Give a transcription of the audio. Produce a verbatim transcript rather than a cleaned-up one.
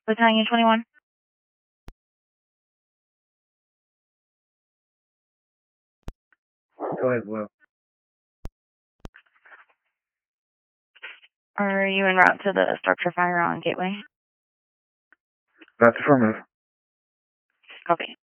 Battalion twenty-one. Go ahead, Will. Are you en route to the structure fire on Gateway? That's affirmative. Copy.